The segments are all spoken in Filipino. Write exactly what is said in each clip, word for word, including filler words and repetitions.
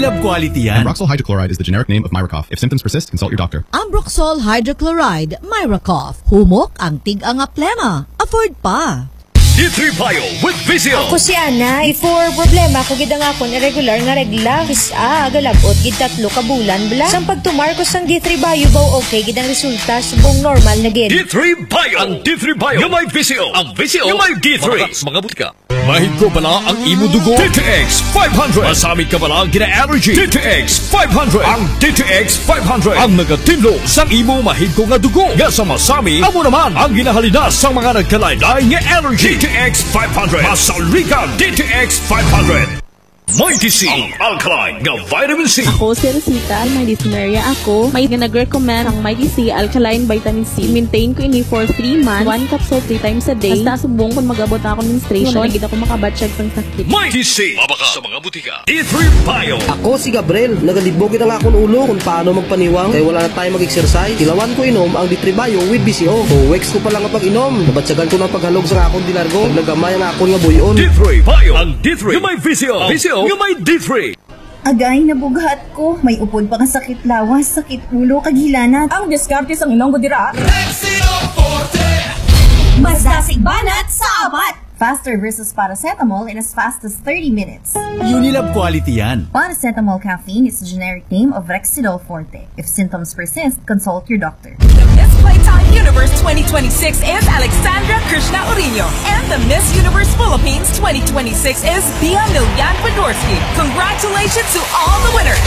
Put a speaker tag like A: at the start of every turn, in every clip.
A: Unilab quality yan.
B: Ambroxol hydrochloride is the generic name of Myracough. If symptoms persist, consult your doctor.
C: Ambroxol hydrochloride, Myracough. Humok ang tig-anga plema. Afford pa.
D: D three Bio with Vizio.
E: Ako si Ana, before problema ko gid nga akon irregular nga regla. Isa, galabot gid tatlo ka bulan bla. Sang pagtumar ko sang D three Bio baw okay gid ang resulta subong normal na gid.
D: D three Bio. Ang D three Bio. Yung may Vizio. Ang Vizio. Yung may D three. Mga, mga butika. Mahid ko pala ang imo dugo. D T X five hundred. Masamit ka pala ang gina-allergy. D T X five hundred. Ang D T X five hundred. Ang nagatinlo sa imo mahid ko nga dugo. Nga sa masami, amo naman ang ginahalina sa mga nagkalaylay nga allergy. D T X five hundred. Masalrica D T X five hundred. Mighty C, ang alkaline nga vitamin C.
F: Ako si Rosita, may dysuria ako. May nag-recommend ang Mighty C Alkaline Vitamin C. Maintain ko ini for three months. One capsule three times a day. Basta subong kung mag-abot ako ng menstruation, nagigit ako makabatsyag ng sakit.
D: Mighty C, mabaka sa mga butika. D three Bio.
G: Ako si Gabriel, nagalibog na nga akong ulo kung paano magpaniwang. Kaya wala na tayo mag-exercise. Kilawan ko inom ang D three Bio with B C O. Two weeks ko pa lang ang pag-inom. Nabatsagan ko ng paghalog sa akong dilargo. Nagamay ang akong nga buyon.
D: D three Bio. Ang D three. Yung may Vizio. Vizio. Yung may D three.
H: Agay, nabugat ko. May upod pa nga sakit lawas, sakit ulo, kaghilanat. Ang diskarte sa inong gudira. Rexidol Forte! Mas dasig banat sa abat! Faster versus paracetamol in as fast as thirty minutes.
A: Unilab quality yan.
H: Paracetamol caffeine is the generic name of Rexidol Forte. If symptoms persist, consult your doctor.
I: The Miss Playtime Universe twenty twenty-six is Alexandra Krishna Urino. And the Miss Universe Philippines twenty twenty-six is Bia Milyan Podorski. Congratulations to all the winners!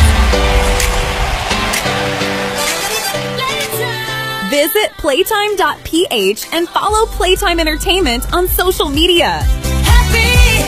I: Visit playtime dot p h and follow Playtime Entertainment on social media. Happy!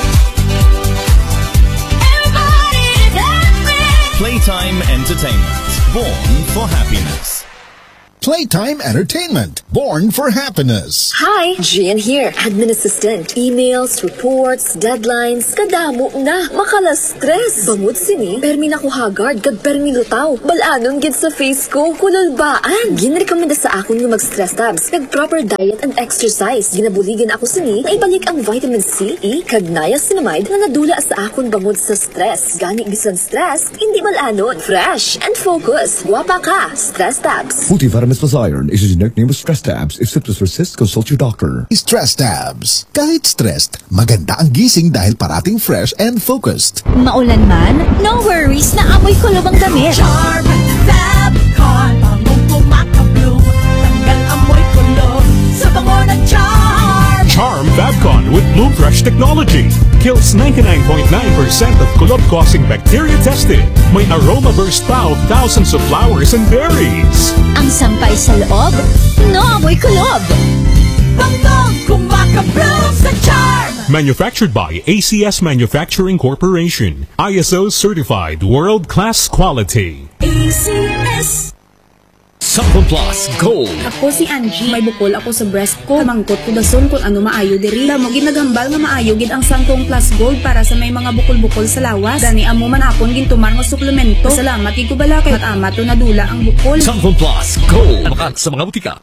I: Everybody's happy!
A: Playtime Entertainment. Born for happiness.
J: Playtime Entertainment, born for happiness.
K: Hi, Gian here, admin assistant. Emails, reports, deadlines, kadamo na, makala-stress. Bangod sini, permi na ko hagard, kag permi lutaw. Balanon gid sa face ko, kululbaan. Ginrekomenda sa akon nga mag-stress tabs, kag proper diet and exercise. Ginabuligan ako sini, na ibalik ang vitamin C, E, kag niacinamide na nadula sa akon bangod sa stress. Gani bisan stress, hindi balanon. Fresh and focus. Guwapa ka, stress tabs.
L: Multivitamin Plus Iron is a generic name of Stress Tabs. If symptoms persist, consult your doctor.
J: Stress Tabs. Kahit stressed, maganda ang gising dahil parating fresh and focused.
C: Maulan man, no worries na amoy kulob ang damit.
I: Charm, Fabcon, bangong kumaka-blue. Tanggal amoy kulob sa bango ng Charm.
M: Charm Fabcon with Bloom Fresh technology. Kills ninety-nine point nine percent of kulob-causing bacteria tested. May aroma burst pa of thousands of flowers and berries.
C: Ang sampay sa loob, no amoy kulob.
I: Bangong kumaka-blue sa Charm.
M: Manufactured by A C S Manufacturing Corporation. I S O certified world-class quality.
I: A C S.
D: Sample Plus Gold.
F: Ako si Angie, may bukol ako sa breast ko. Kamangkot ko dason kung ano maayo diri. Damo ginagambal nga maayo gid ang Sample Plus Gold para sa may mga bukol-bukol sa lawas. Dani amo man akon gintumar nga suplemento. Salamat gid ko bala kay mat-ama to nadula ang bukol.
D: Sample Plus Gold. Makat sa mga butika.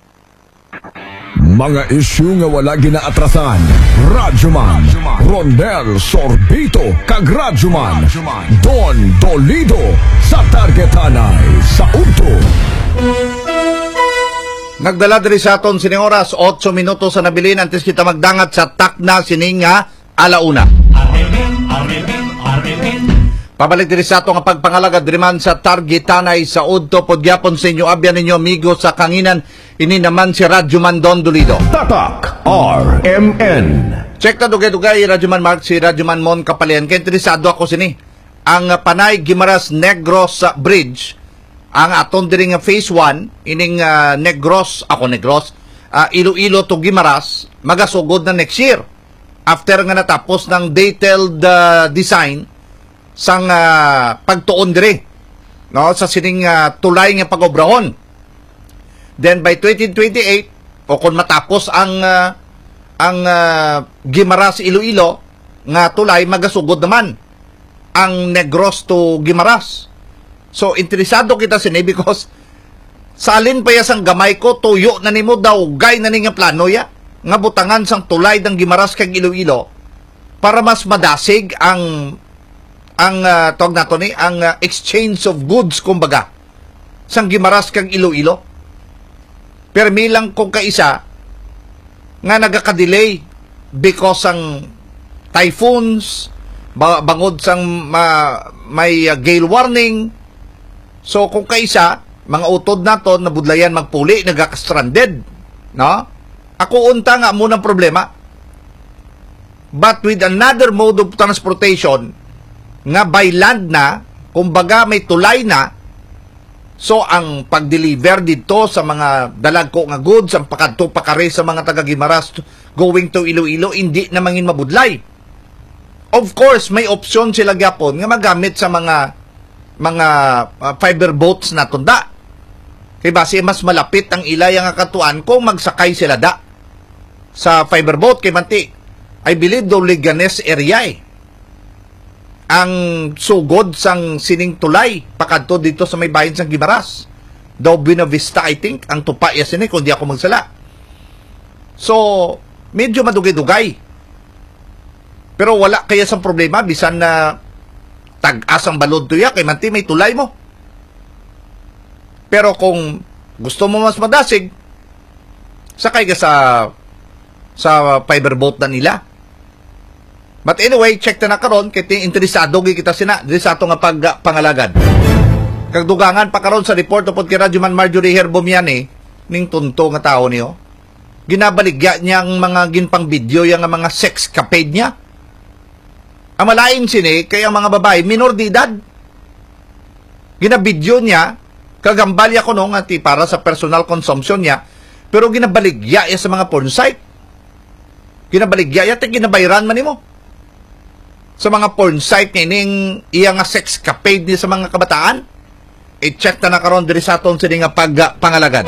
L: Mga isyu nga wala ginaatrasan. Radyoman, Rondel Sorbito, kag Radyoman, Don Dolido, sa Targetanay, sa Unto.
N: Nagdala diri sa aton sining oras eight minutos sa nabilin antes kita magdangat sa takna sining nga alauna. Pabalik diri sa ato nga pagpangalaga diri man sa Targetanay sa Udto podgyapon sa inyo abyan ninyo amigo sa Kanginan ini naman si Radyoman Don Dolido.
L: Tatak R M N.
N: Check ta dugay-dugay Radyoman Mark si Radyoman Mon Kapalian kay interesado ako sini ang Panay Guimaras Negros Bridge. Ang aton diri nga phase one ining uh, Negros ako Negros uh, Iloilo to Guimaras magasugod na next year after nga natapos ng detailed uh, design sang uh, pagtuon diri no sa sining uh, tulay nga pagobrahon. Then by twenty twenty-eight o kung matapos ang uh, ang uh, Guimaras Iloilo nga tulay magasugod naman ang Negros to Guimaras. So, interesado kita sini because salin pa yasang gamay ko, tuyo na nimo daw, gay na nga plano ya, nga butangan sang tulay ng Guimaras kag Iloilo para mas madasig ang ang uh, tawag nato ni ang uh, exchange of goods kumbaga sang Guimaras kag Iloilo. Permi lang kung kaisa nga nagaka-delay because ang typhoons bangod sang ma, may uh, gale warning. So kung kaisa mga utod nato nabudlayan magpuli nagaka-stranded, no? Ako unta nga mo ng problema. But with another mode of transportation nga by land na, kumbaga may tulay na, so ang pag-deliver dito sa mga dalagko nga goods, ang pakadto pakare sa mga taga-Guimaras going to Iloilo, hindi na mangin mabudlay. Of course, may opsyon sila gyapon nga magamit sa mga mga uh, fiber boats na tunda. Kay base mas malapit ang ilay ang katuan kung magsakay sila da sa fiber boat kay manti. I believe do Liganes area eh. Ang sugod sang sining tulay pakadto dito sa may bahin sang Guimaras. Daw Buena Vista, I think, ang tupa ya sini kung di ako magsala. So, medyo madugay-dugay. Pero wala kaya sang problema bisan na tag-as ang balod tuya kay manti may tulay mo. Pero kung gusto mo mas madasig, sakay ka sa sa fiber boat na nila. But anyway, check na na karon kay interesado gi kita sina diri sa ato nga pag pangalagan. Kag dugangan pa karon sa report upod kay Radyoman Marjorie Herbomiani ning tunto nga tawo niyo. Ginabaligya niya ang mga ginpang video yang mga sex capade niya. Amalain sini kay ang mga babae minor de edad. Ginabidyo niya kagambalya ko no nga ti para sa personal consumption niya pero ginabaligya ya sa mga porn site. Ginabaligya ya ti ginabayran man nimo. Sa mga porn site nining iya nga sex capade ni sa mga kabataan, i-check na na karon diri sa aton sini nga pag pangalagan.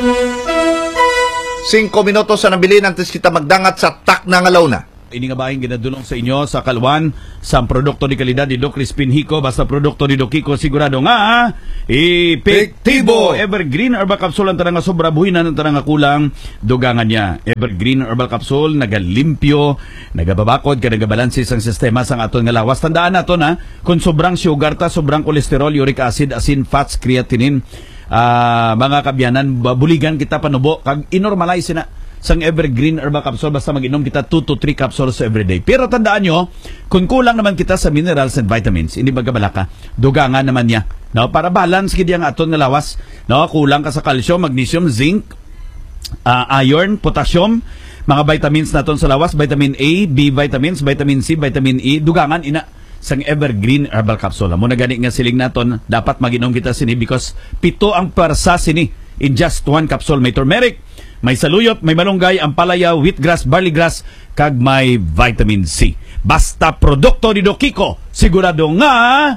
N: Cinco minutos sa nabilin antes kita magdangat sa tak na ngalaw na.
O: Ini nga bahin ginadulong sa inyo sa kalwan sa produkto di kalidad ni Doc Crispin Hico basta produkto ni Doc Hico sigurado nga epektibo. Evergreen Herbal Capsule ang tanang nga sobra buhinan ang tanang nga kulang dugangan niya. Evergreen Herbal Capsule nagalimpyo, nagababakod ka nagabalansis ang sistema sang aton nga lawas. Tandaan nato na kung sobrang sugar ta, sobrang kolesterol, uric acid, asin, fats, creatinine, uh, mga kabyanan buligan kita panubo kag inormalize na sang Evergreen Herbal Capsule basta mag-inom kita two to three capsules every day. Pero tandaan nyo, kung kulang naman kita sa minerals and vitamins, hindi magabalaka, dugangan naman niya. No? Para balance kiti ang aton nga lawas. No? Kulang ka sa calcium, magnesium, zinc, uh, iron, potassium, mga vitamins naton sa lawas, vitamin A, B vitamins, vitamin C, vitamin E, dugangan ina sang Evergreen Herbal Capsule. Muna gani nga siling naton, dapat mag-inom kita sini because pito ang persa sini in just one capsule. May turmeric, may saluyot, may malunggay, ampalaya, wheatgrass, barley grass, kag may vitamin C. Basta produkto ni Doc Hico, sigurado nga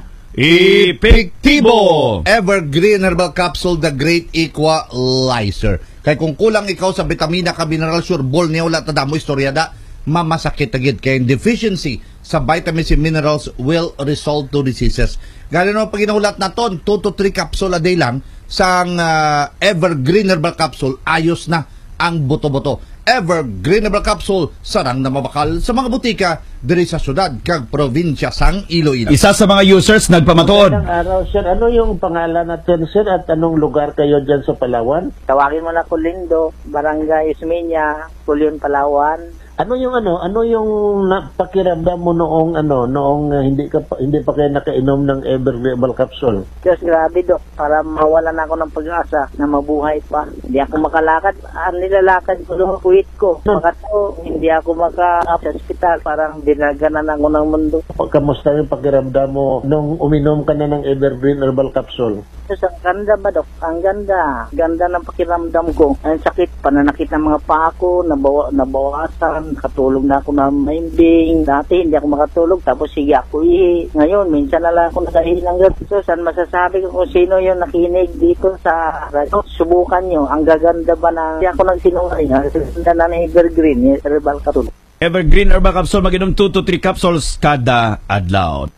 O: epektibo.
N: Evergreen Herbal Capsule, the great equalizer. Kay kung kulang ikaw sa vitamina ka mineral sure ball niya wala ta damo istoryada, mamasakit agad kay deficiency sa vitamins and minerals will result to diseases. Gano no pag inahulat naton two to three capsule a day lang sang uh, Evergreen Herbal Capsule, ayos na ang buto-buto. Evergreen Herbal Capsule, sarang na mabakal sa mga butika diri sa syudad kag probinsya sang Iloilo.
O: Isa sa mga users nagpamatuod.
P: Magandang araw, sir. Ano yung pangalan natin, sir, at anong lugar kayo dyan sa Palawan?
Q: Tawagin mo na Kulindo, Barangay Ismeña, Pulion, Palawan.
P: Ano yung ano, ano yung napakiramdam mo noong ano, noong uh, hindi ka pa, hindi pa kayo nakainom ng Evergreen Herbal Capsule?
Q: Diyos, grabe, Dok. Para mawalan ako ng pag-asa na mabuhay pa. Hindi ako makalakad. Ang nilalakad ko yung kuwit ko. Makatao, hindi ako maka sa ospital. Parang dinaganan ako ng mundo.
P: Kamusta yung pakiramdam mo nung uminom ka na ng Evergreen Herbal Capsule?
Q: Diyos, ang ganda ba, Dok? Ang ganda. Ganda ng pakiramdam ko. Ang sakit, pananakit ng mga paa ko, nabawa, nabawasan. Nakatulog na ako na maimbing. Dati hindi ako makatulog. Tapos sige ako ihi. Ngayon, minsan na lang ako nakahihi ng ganito. Saan masasabi ko kung sino yung nakinig dito sa radio? Subukan nyo. Ang gaganda ba na hindi ako nagsinungaling. Ang ganda na ng Evergreen. Herbal Capsule.
O: Evergreen Herbal Capsule. Mag-inom two to three capsules kada adlaw.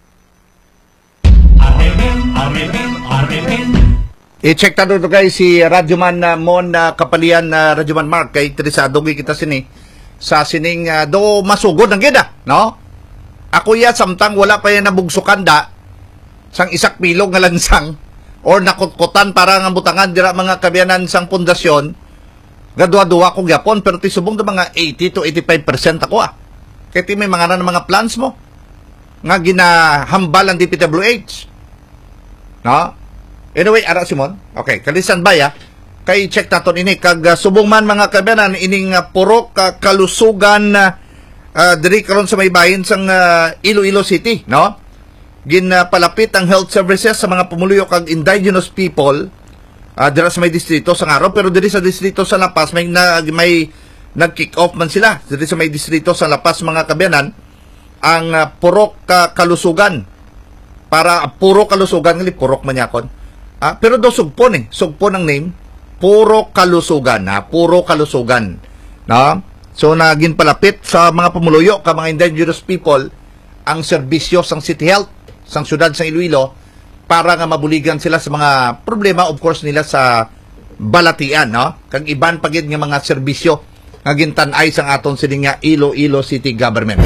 N: I-check na doon guys si Radyoman uh, Mon uh, Kapalian, uh, Radyoman Mark. Kay interesado kita sini sa sining uh, do masugod ng gida, no? Ako ya samtang wala pa yan nabugsukan da, sang isak pilog nga lansang or nakutkutan para nga butangan dira mga kabiyanan sang pundasyon, gadwa-duwa ko gyapon pero ti subong da mga eighty to eighty-five percent ako ah. Kaya ti may mga na mga plans mo nga ginahambal ang D P W H. No? Anyway, ara Simon. Okay, kalisan ba ya? Kay check naton ini kag uh, subong man mga kabiyanan ining uh, purok uh, kalusugan uh, uh, diri karon sa may bahin sang uh, Iloilo City, no? Ginapalapit ang health services sa mga pumuluyo kag indigenous people uh, dira sa may distrito sa araw, pero diri sa distrito sa La Paz may na, may nag-kick off man sila diri sa may distrito sa La Paz mga kabiyanan ang uh, purok uh, kalusugan para uh, puro kalusugan ngali purok man yakon uh, pero do sugpon eh sugpon ang name puro kalusugan na uh, puro kalusugan no. So naging palapit sa mga pumuluyo kag mga indigenous people ang serbisyo sang City Health sang syudad sa Iloilo para nga mabuligan sila sa mga problema of course nila sa balatian, no? Kag iban pagid nga mga serbisyo nga gintan-ay sang aton sining nga Iloilo City Government.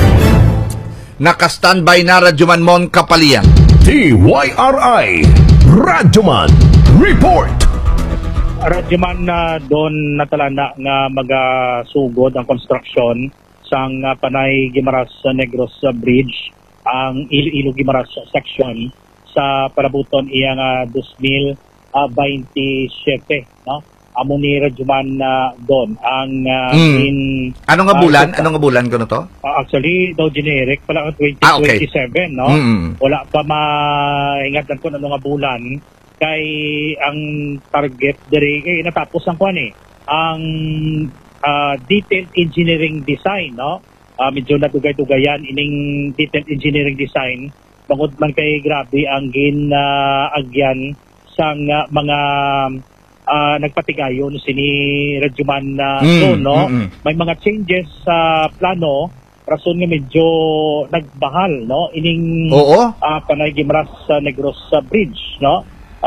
N: Naka-standby na Radyoman Mon Kapalian.
D: T Y R I Radyoman Report.
R: Radyoman na uh, doon natalana nga magasugod ang construction sang uh, Panay Guimaras Negros uh, Bridge ang Iloilo Guimaras section sa palabuton iyang uh, two thousand twenty-seven, no? Amo ni Radyoman na uh, doon ang uh,
N: mm.
R: in
N: ano nga bulan uh, ano nga bulan kuno to
R: uh, actually daw generic pala twenty twenty-seven, ah, okay. No? Mm. Wala pa maingatan ko ano nga bulan kay ang target diri kay natapos ang kuan eh ang uh, detailed engineering design, no? Uh, medyo natugay-tugayan ining detailed engineering design bangod man kay grabe ang ginaagyan uh, sang uh, mga uh, nagpatigayon sini Radyoman na uh, mm, so, no? Mm, mm. May mga changes sa uh, plano rason nga medyo nagbahal, no? Ining
N: Oo.
R: Uh, Panay Guimaras uh, Negros uh, Bridge, no?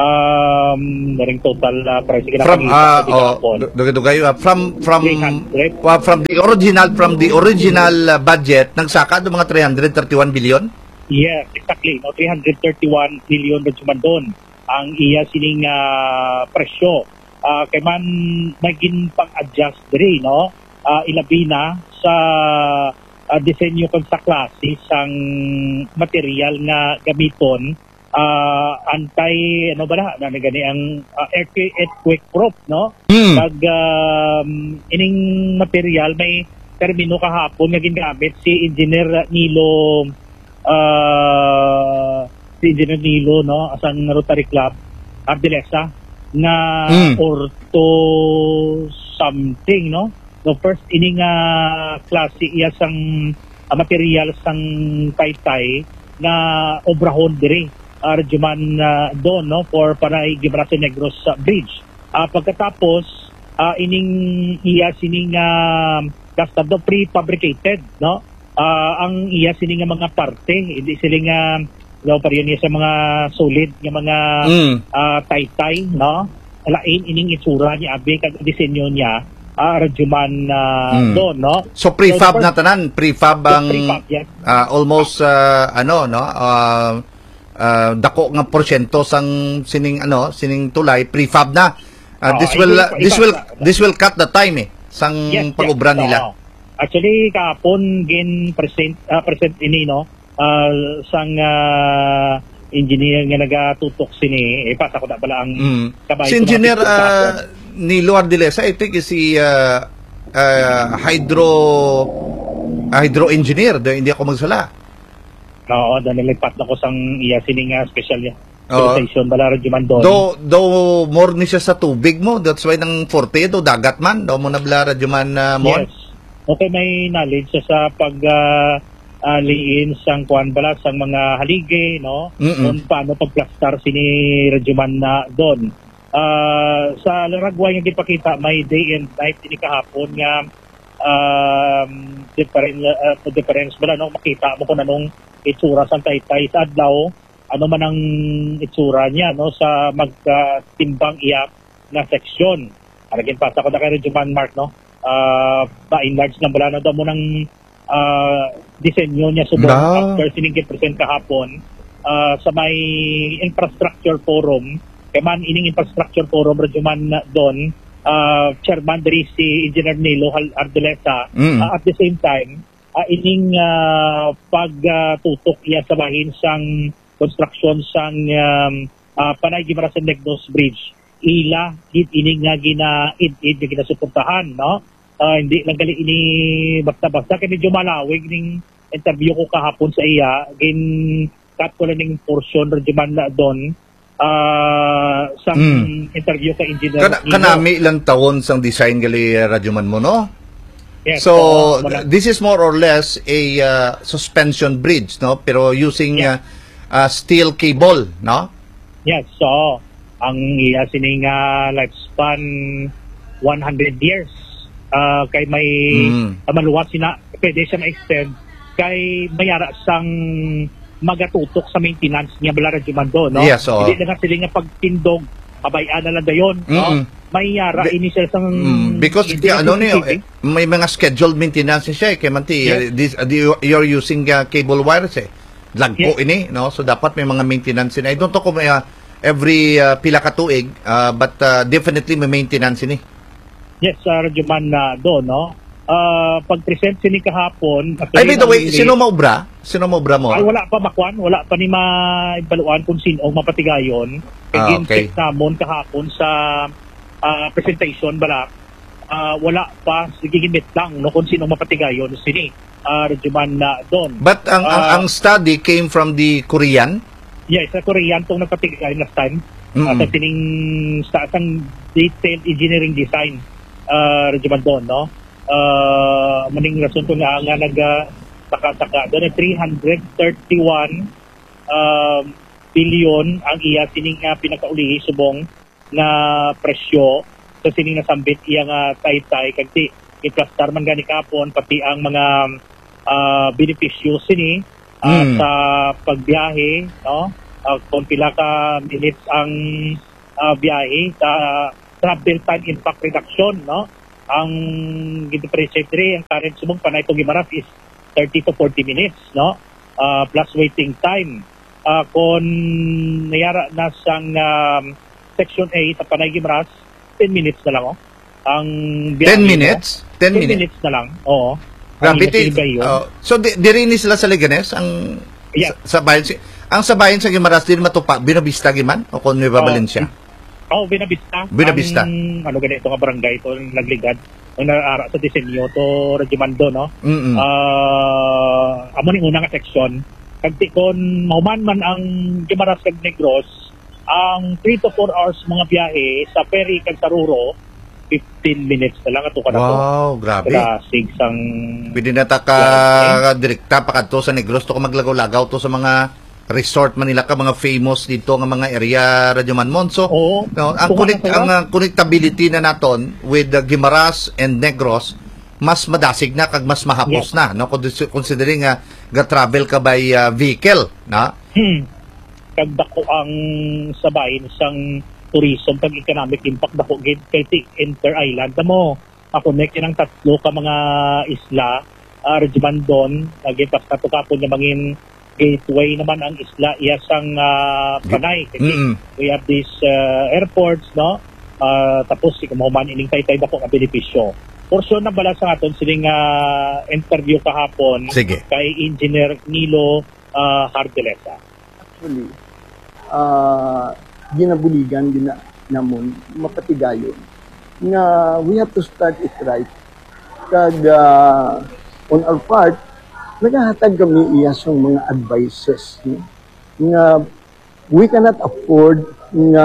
R: Um, naring total uh, price
N: from uh, oh, dugay-dugay uh, from from uh, from the original from the original uh, budget nagsaka do mga three hundred thirty-one billion.
R: Yes, exactly. No, three hundred thirty-one billion Radyoman doon ang iya sining uh, presyo. Uh, kay man magin pang-adjust diri, no? Uh, ilabi na sa uh, disenyo kung sa klase sang material nga gamiton. Uh, anti ano ba na na gani ang uh, earthquake proof, no? Mm. Pag um, ining material may termino kahapon nga gingamit si Engineer Nilo uh, si Engineer Nilo, no, asang Rotary Club Ardelesa na mm. ortho something, no? No, first ining uh, klase iya sang uh, material sang taytay na obrahon diri Uh, Radyoman uh, doon, no, for Panay Guimaras Negros uh, Bridge. Uh, pagkatapos uh, ining iya sining uh, basta do pre-fabricated, no, uh, ang iya sining mga parte hindi sila nga daw pa rin sa mga solid nga mga mm. uh, taytay, no, lain ining itsura niya abi kag disenyo niya uh, Radyoman uh, mm. doon, no.
N: So prefab so, na tanan, prefab ang pre-fab, yes. uh, almost uh, ano, no, uh, Uh, dako nga porsyento sang sining ano sining tulay prefab na uh, oh, this will uh, this will this will cut the time eh sang yes, pag-ubra yes. nila.
R: Oh. Actually kahapon gin present uh, present ini, no, uh, sang uh, engineer nga nagatutok sini eh pasa ko na pala ang
N: mm. kabay si engineer uh, Nilo Ardelesa I think is si uh, uh, hydro uh, hydro engineer do hindi ako magsala.
R: Oo, dahil nilipat na ko sang iya sining uh, special niya. Station bala Radyoman doon.
N: Do do more ni siya sa tubig mo. That's why nang forte do dagat man. Do mo na bala Radyoman uh, mo.
R: Yes. Okay, may knowledge siya sa pag uh, uh, liin sang kuan bala sang mga halige, no? Kung paano pagplastar sini Radyoman na doon. Uh, sa Laragway nga gipakita may day and night ini kahapon nga um, different uh, difference bala, no, makita mo kung anong itsura sa taytay sa adlaw, ano man ang itsura niya, no, sa magtimbang uh, iyak na seksyon. Aragin pasa ko na kay Radyoman Mark, no, uh, ba-enlarge na bala na daw mo ng uh, disenyo niya subong no. After siningkit percent kahapon uh, sa may infrastructure forum, kay man ining infrastructure forum radyo man na doon, uh, chairman diri si Engineer Nilo Ardilesa.
N: Mm.
R: Uh, at the same time, uh, ining uh, pagtutok uh, iya sa bahin sang construction sang um, uh, Panay Guimaras and Negros Bridge, ila gid ining nga gina id id nga ginasuportahan, no? Uh, hindi lang gali ini basta-basta kay medyo malawig ning interview ko kahapon sa iya, gin cut ko lang ning portion radyo man na doon uh, sa
N: Mm.
R: interview ka engineer.
N: Kana, kanami ilang taon sang design gali radyoman mo, no?
R: Yes,
N: so
R: so, wala-
N: this is more or less a uh, suspension bridge, no? Pero using uh, uh, steel cable, no?
R: Yes, so ang iya sining uh, lifespan one hundred years. Uh, kay may
N: Mm.
R: uh, maluwat sina pwede siya ma-extend kay mayara sang magatutok sa maintenance niya bala radyo man do, no?
N: Yes, oo.
R: Hindi na nga sila nga pagtindog abayaan na lang dayon, no?
N: Mm-mm.
R: Mayara
N: Be-
R: ini siya sang
N: Mm, because
R: hindi
N: yeah,
R: na
N: ano ni
R: specific.
N: eh, may mga scheduled maintenance siya eh, kay manti uh,
R: Yes.
N: this, uh, you- you're using uh, cable wires eh. Lagpo
R: Yes.
N: ini, no? So dapat may mga maintenance ini. I don't know kung may, uh, every uh, pila ka tuig, uh, but uh, definitely may maintenance ini.
R: Yes, sa radyo man na do, no? Uh, pag-present sini kahapon.
N: Ay, by the way,
R: actually,
N: sino maubra? Sino maubra mo?
R: Ay, wala pa makwan, wala pa ni maibaluan kung sino ang mapatigayon.
N: Ah,
R: Kaya
N: okay.
R: check namon kahapon sa ah, presentation bala. Ah, wala pa sigigimit lang no kung sino ang mapatigayon sini. Uh, Rajuman na doon.
N: But ang, ang
R: Ah,
N: ang study came from the Korean?
R: yes, sa Korean tong nagpatigayon last time.
N: Mm-mm.
R: Uh, sa tining sa sang detailed engineering design uh, Rajuman doon, no? Uh, maning rason to nga nga nag uh, saka-saka doon ay three hundred thirty-one um, billion ang iya sining uh, pinakaulihi subong na presyo sa sining nasambit iya nga tay-tay kagti iplastar man gani kapon pati ang mga uh, benepisyo sini uh,
N: Mm.
R: sa pagbiyahe, no? Uh, kung pila ka minutes ang uh, biyahe sa travel time impact reduction, no? Ang gid-appreciate diri ang current subong Panay to Guimaras is thirty to forty minutes, no? Uh, plus waiting time. Uh, kung nayara na sang um, section A sa Panay Guimaras, ten minutes na lang, oh. Ang biyahe
N: ten
R: mo,
N: minutes? ten
R: ten
N: minutes?
R: minutes na lang, oo.
N: Grabe,
R: Ang
N: ti-
R: inasigayon.
N: oh, so di, di rin ni sila sa Leganes ang
R: Yeah.
N: sa, sa bayan si ang sa bayan sa Guimaras din matupa binabista giman o kung Nueva
R: Oh.
N: Valencia.
R: Oh, Binavista.
N: Binavista.
R: Ang, ano ganito nga barangay to, nagligad. Ang naraara sa disenyo to Regimando, no?
N: Mm-mm.
R: Ah, amo ning una nga section. Kagti kon mahuman man ang Guimaras kag Negros, ang three to four hours mga biyahe sa ferry kag Saruro, fifteen minutes na lang ato kada to.
N: Wow, grabe.
R: Sig sang
N: Pwede na ta ka direkta pa kadto sa Negros to ka maglagaw-lagaw to sa mga resort Manila ka mga famous dito nga mga area Radyo Manmonso. No, ang
R: Tuwa
N: connect
R: na
N: ang uh, connectability na naton with the Guimaras and Negros mas madasig na kag mas mahapos na no Consi- considering nga ga travel ka by uh, vehicle na.
R: Hmm. Kag dako ang sabayin sang tourism kag economic impact dako gid kay ti inter-island mo. Ako nek ng tatlo ka mga isla uh, Regimandon naging pas katukapon nga mangin gateway naman ang isla iya sang uh, Panay. Kasi
N: Mm-mm.
R: we have these uh, airports, no? Uh, tapos si kamahuman ining taytay dako nga benepisyo. Portion na bala sa aton sining uh, interview kahapon
N: Sige.
R: kay Engineer Nilo uh, Ardilesa.
S: Actually, ah ginabuligan gina namon mapatigayon nga we have to start it right. Kag ah, on our part, nagahatag kami iya sa mga advices, no? Nga we cannot afford nga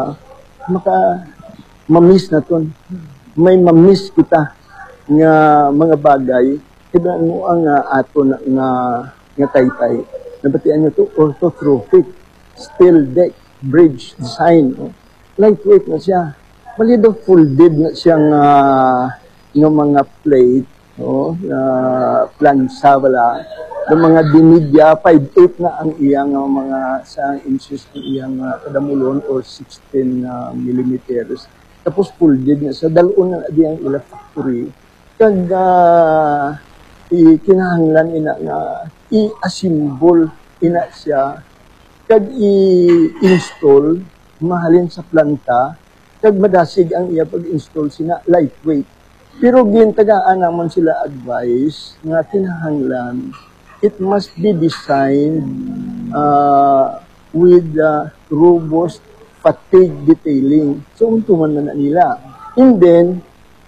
S: maka mamiss na ton. May mamiss kita nga mga bagay iba mo ang uh, ato na nga nga taytay. Nabatian nyo to orthotrophic steel deck bridge design, no? Lightweight na siya. Malido folded na siyang uh, ng mga plate, no? Uh, plansa wala ng mga dinidya five eight na ang iyang uh, mga sa inches ng iyang uh, kadamulon or sixteen uh, millimeters. Tapos folded na sa dalon na di ang ila factory kag uh, ikinahanglan ina nga i-assemble ina siya kag i-install mahalin sa planta kag madasig ang iya pag-install sina lightweight. Pero gintagaan naman sila advice nga kinahanglan it must be designed uh, with uh, robust fatigue detailing. So untuman na, na nila. And then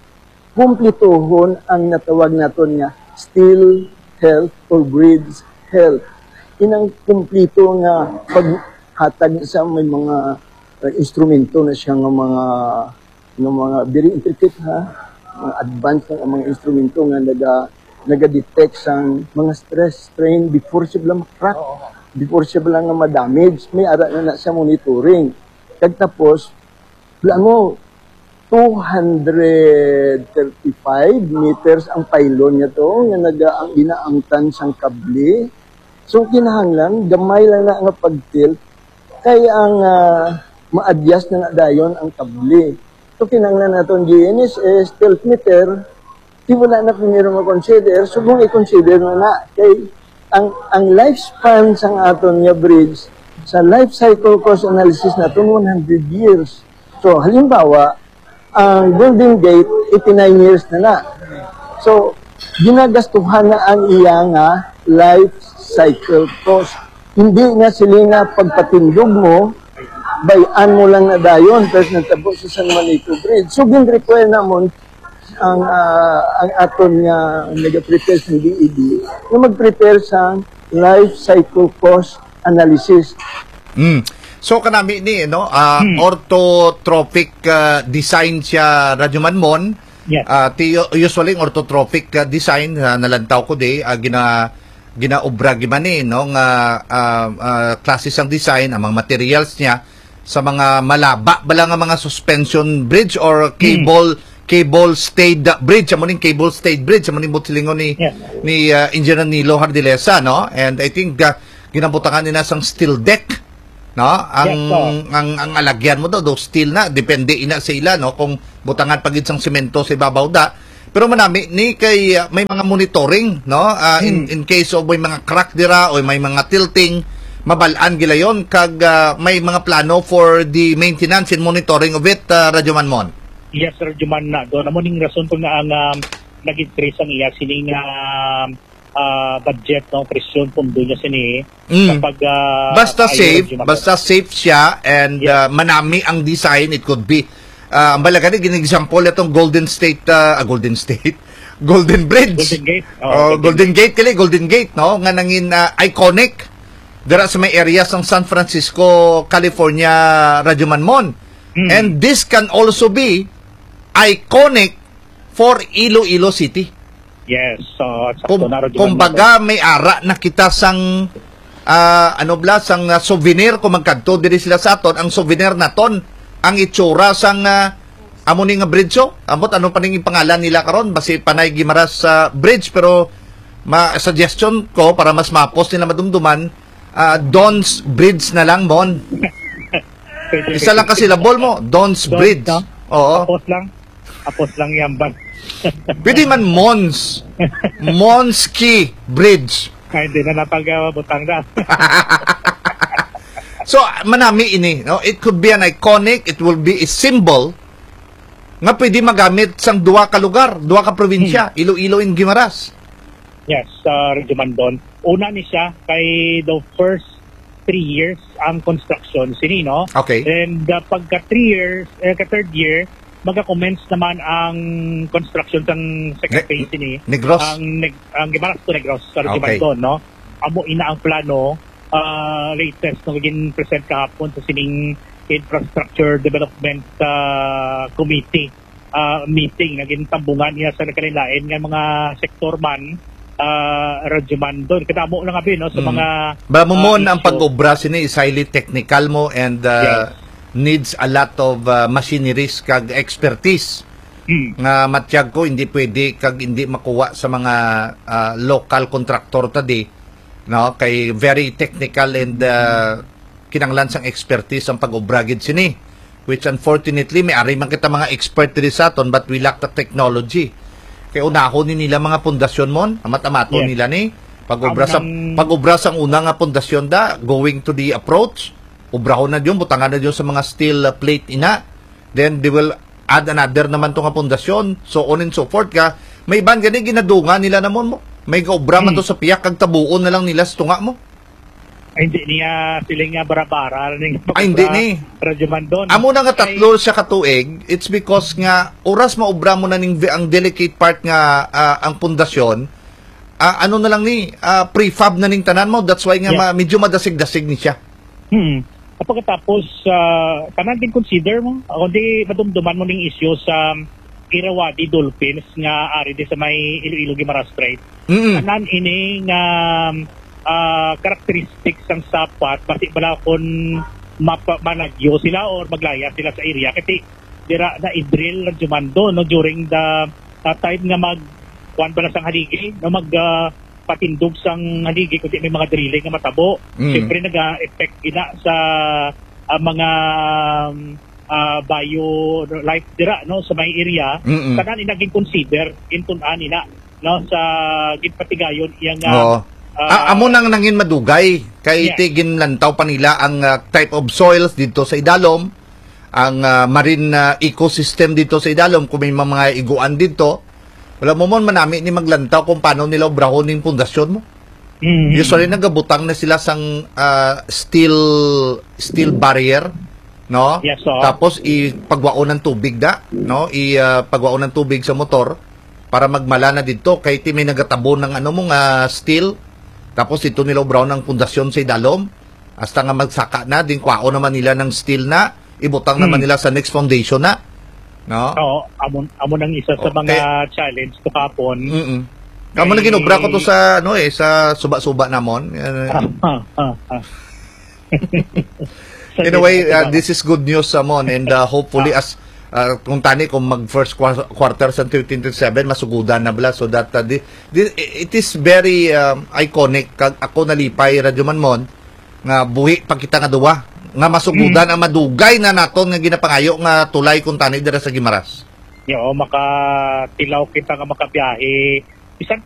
S: kumplituhon ang natawag naton nga steel health or bridge health. Inang kumplito nga paghatag sa may mga uh, instrumento na siya nga mga nga mga very intricate ha, mga advanced nga mga instrumento nga naga naga-detect sang mga stress strain before siya bala ma-crack, before siya bala nga ma-damage. May ara na na sa monitoring. Kag tapos plano two hundred thirty-five meters ang pylon niya to nga naga ang inaangtan sang kable. So kinahanglan gamay lang na nga pag-tilt kay ang uh, ma-adjust na na dayon ang kable. So kinahanglan naton G N S S tilt meter di wala na piniro ma-consider, so kung i-consider na na kay ang ang lifespan sang aton nga bridge sa life cycle cost analysis naton one hundred years. So halimbawa ang Golden Gate eighty-nine years na na. So ginagastuhan na ang iya nga life cycle cost. Hindi nga sila nga pagpatindog mo, bayan mo lang na dayon, tapos nagtabo sa San Juanito Bridge. So, gin-require namon ang, uh, ang aton nga nag-prepare sa D E D na mag-prepare sa life cycle cost analysis.
N: Mm. So, kanami ni, no, uh, hmm. orthotropic uh, design siya Radyoman Mon.
R: Yes.
N: Uh, usually, orthotropic uh, design, uh, nalantaw ko di, uh, gina ginaobra gimani no nga uh, uh, klase sang design ang mga materials niya sa mga malaba bala nga mga suspension bridge or cable hmm. cable stayed bridge amo ning cable stayed bridge amo ning butilingon ni yeah. ni uh, Engineer Nilo Hardilesa no, and I think uh, ginabutangan nila sang steel deck no ang yes, so. ang ang alagyan mo daw do steel na depende ina sa ila no kung butangan pagid sang semento sa ibabaw da. Pero manami ni kay uh, may mga monitoring no uh, in hmm. in case of may mga crack dira o may mga tilting mabalaan gila yon kag uh, may mga plano for the maintenance and monitoring of it uh, Radyoman Mon.
R: Yes Radyoman na do namo ning rason to nga ang um, nag-increase ang iya sining uh, uh, budget no presyon pondo niya sini mm. kapag uh,
N: basta safe basta safe siya and yeah. uh, manami ang design. It could be Uh, ang balaga ni gin-example itong Golden State, uh, ah, Golden State, Golden Bridge.
R: Golden Gate.
N: Oh, oh Golden, Golden Gate kili, Golden Gate, no? Nga nangin uh, iconic dira sa may areas ng San Francisco, California, Radyoman Mon. Hmm. And this can also be iconic for Iloilo City.
R: Yes. So,
N: Kum, kumbaga may ara na kita sang uh, ano bla, sang uh, souvenir kung magkadto diri sila sa aton, ang souvenir naton ang itsura sang uh, amo ni nga bridge so amot ano pa ning pangalan nila karon basi Panay Guimaras uh, Bridge pero ma suggestion ko para mas mapos nila madumduman uh, Don's Bridge na lang Mon. Isa lang kasi labol mo Don's Don, Bridge no? Oo
R: apos lang apos lang yan ba.
N: Pwede man Mons Monski Bridge
R: ay hindi na napagawa butang na.
N: So, manami ini, no? It could be an iconic, it will be a symbol nga pwede magamit sang duwa ka lugar, duwa ka probinsya, hmm. Iloilo and Guimaras.
R: Yes, uh, Radyoman Don. Una ni siya kay the first three years ang construction sini, no?
N: Okay.
R: And uh, pagka three years, eh, ka third year, magka-commence naman ang construction sang second phase ne- sini.
N: Negros?
R: Ang, neg- ang Guimaras to Negros, sa Radyoman okay. Don, no? Amo ina ang plano Uh, latest na maging present kahapon sa sining Infrastructure Development uh, Committee uh, meeting naging tambungan niya sa nakalilain ng mga sektor man uh, Radyoman Don kadamo lang abi no sa mm. mga
N: Bamumon uh, ang pag-obra sini is highly technical mo and uh, yes. needs a lot of uh, machineries kag expertise mm. nga matyag ko hindi pwede kag hindi makuha sa mga uh, local contractor tadi no kay very technical and uh, kinanglan sang expertise ang pag-obragid sini which unfortunately may ari man kita mga expert diri sa aton but we lack the technology kay unahon ni nila mga pundasyon mon amat-amaton yes. nila ni Pag-ubra sa
R: Ang-
N: pag-ubra sang una nga pundasyon da going to the approach, ubrahon na diyon, butangan na diyon sa mga steel uh, plate ina. Then they will add another naman to nga pundasyon, so on and so forth ka. May iban gani ginadunga nila namon mo. May gaubra man
R: Hmm.
N: to sa piyak kag tabuon na lang nila sa tunga mo.
R: Ay, hindi niya sila nga barabara ning
N: Ay, hindi ni.
R: Radyo man doon.
N: Amo na nga tatlo siya katuig, it's because nga oras maubra mo na ning ang delicate part nga ah, ang pundasyon. ah, ano na lang ni ah, prefab na ning tanan mo, that's why nga
R: Yeah.
N: ma- medyo madasig-dasig ni siya.
R: Hmm. Pagkatapos, uh, tanan din consider mo, ako di madumduman mo ning issue sa Irrawaddy Dolphins nga ari di sa may Iloilo Guimaras Strait.
N: Mm.
R: Tanan ini nga uh, characteristics ng sapat, pati bala kung mapa, managyo sila or maglaya sila sa area. Kasi dira na i-drill na jumando no, during the uh, time nga mag kuan bala sang haligi, no, mag uh, patindog sang haligi kundi may mga drilling nga matabo.
N: Mm.
R: Siyempre nag-effect ina sa uh, mga um, uh, bio life dira no sa may area.
N: Mm-mm.
R: Tanan ina gin consider intun-an ina no sa gitpatigayon iyang
N: Oo.
R: uh,
N: Ah, amo nang nangin madugay kay
R: Yes.
N: tigin lantaw pa nila ang ah, type of soils dito sa Idalom, ang ah, marine ah, ecosystem dito sa Idalom, kung may mga iguan dito. Wala mo mon manami ni maglantaw kung paano nila obrahon ning pundasyon mo.
R: Mm.
N: Usually nagabutang na sila sang ah, steel steel barrier, no?
R: Yes, sir.
N: Tapos ipagwaon ng tubig da, no? I ah, pagwaon ng tubig sa motor para magmala na dito kay ti may nagatabo ng ano mong ah, steel. Tapos ito nila brown ng pundasyon sa Idalom. Hasta nga magsaka na, din kwao naman nila ng steel na, ibutang
R: Hmm.
N: naman nila sa next foundation na. No?
R: Oo, amo amo nang isa sa mga challenge to kapon.
N: Mm. Kamo na ginobra ko to sa ano eh sa suba-suba namon.
R: Ah, ah, ah.
N: Anyway, uh, this is good news Samon, and uh, hopefully as uh, kung tani kung mag first qu- quarter sa twenty twenty-seven masugudan na bala, so that uh, di, di, it is very um, iconic kag ako nalipay Radyo Manmon nga buhi pa kita nga duwa nga masugudan ang madugay na naton nga ginapangayo nga tulay kung tani dira sa Guimaras.
R: Yo, makatilaw kita nga makabiyahe. Bisan